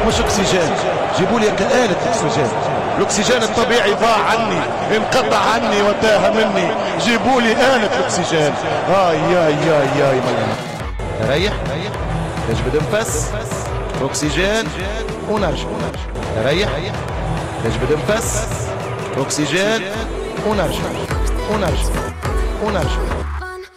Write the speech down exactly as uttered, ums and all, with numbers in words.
مش اكسجين، جيبوا لي آلة اكسجين. الاكسجين الطبيعي ضاع عني، انقطع عني وتاه مني، جيبوا لي آلة اكسجين. هاي ياي ياي ياي مليان. ريح نجبد نفس اكسجين ونرجع. ريح نجبد نفس اكسجين ونرجع ونرجع ونرجع.